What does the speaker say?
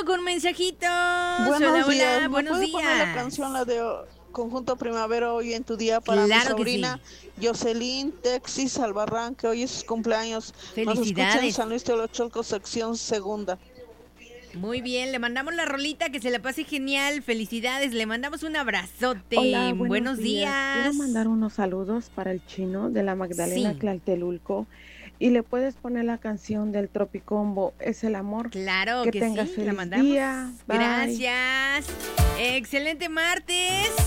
con mensajitos. Buenos días. ¿Me buenos puede poner la días. canción, la de Conjunto Primavera, hoy en tu día, para mi Claro que sobrina sí. Jocelyn Texis Albarrán, que hoy es su cumpleaños? Nos escucha en Felicidades. San Luis de los Cholcos, sección segunda. Muy bien, le mandamos la rolita, que se la pase genial. Felicidades, le mandamos un abrazote. Hola, buenos Buenos días. Quiero mandar días. unos saludos para el Chino de la Magdalena Sí, Tlaltelulco y le puedes poner la canción del Tropicombo, Es el amor. claro Que que tengas sí, la feliz mandamos. día. Bye. Gracias. Excelente martes.